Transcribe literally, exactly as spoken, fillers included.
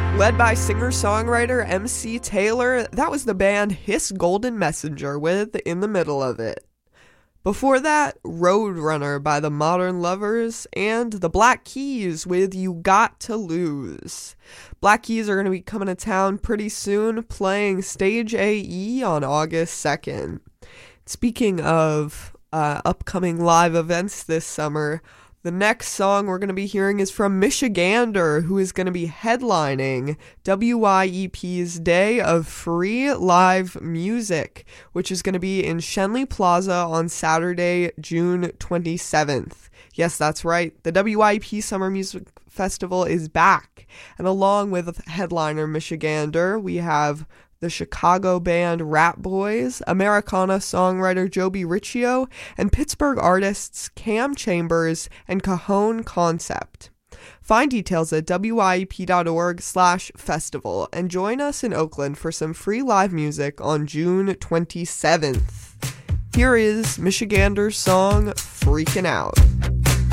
Led by singer-songwriter M C Taylor, that was the band His Golden Messenger with In the Middle of It. Before that, Roadrunner by the Modern Lovers, and the Black Keys with You Got to Lose. Black Keys are going to be coming to town pretty soon, playing Stage A E on August second. Speaking of uh, upcoming live events this summer, the next song we're going to be hearing is from Michigander, who is going to be headlining W Y E P's Day of Free Live Music, which is going to be in Schenley Plaza on Saturday, June twenty-seventh. Yes, that's right. The W Y E P Summer Music Festival is back. And along with headliner Michigander, we have the Chicago band Rat Boys, Americana songwriter Joby Riccio, and Pittsburgh artists Cam Chambers and Cajon Concept. Find details at W Y E P dot org slash festival and join us in Oakland for some free live music on June twenty-seventh. Here is Michigander's song, Freakin' Out.